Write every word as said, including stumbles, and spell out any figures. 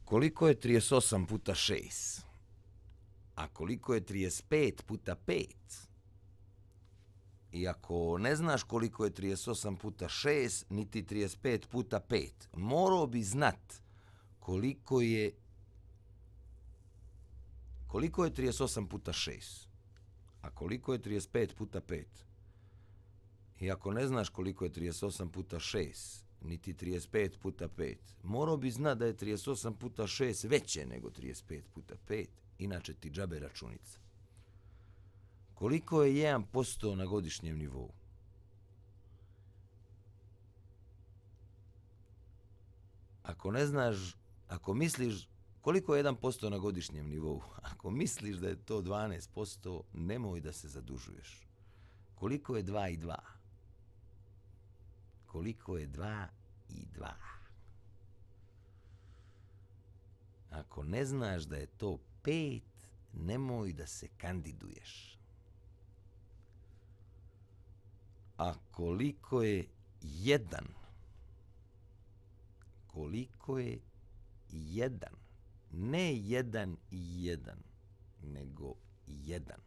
Koliko je trideset osam puta šest? A koliko je trideset pet puta pet? I ako ne znaš koliko je trideset osam puta šest, niti trideset pet puta pet, morao bi znat koliko je koliko je trideset osam puta šest, a koliko je trideset pet puta pet. I ako ne znaš koliko je trideset osam puta šest, niti trideset pet puta pet, morao bi znat da je trideset osam puta šest veće nego trideset pet puta pet, inače ti džabe računica. Koliko je jedan posto na godišnjem nivou? Ako ne znaš, ako misliš koliko je jedan posto na godišnjem nivou, ako misliš da je to dvanaest posto, nemoj da se zadužuješ. Koliko je dva i dva? Koliko je dva i dva? Ako ne znaš da je to pet, nemoj da se kandiduješ. A koliko je jedan? Koliko je jedan? Ne jedan i jedan, nego jedan.